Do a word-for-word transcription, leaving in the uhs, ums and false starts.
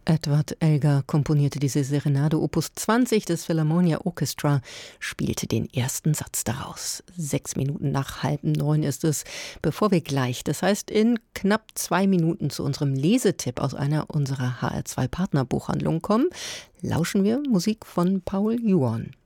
Edward Elgar komponierte diese Serenade. Opus zwanzig des Philharmonia Orchestra spielte den ersten Satz daraus. Sechs Minuten nach halb neun ist es, bevor wir gleich, das heißt in knapp zwei Minuten, zu unserem Lesetipp aus einer unserer H R zwei Partnerbuchhandlungen kommen, lauschen wir Musik von Paul Juon.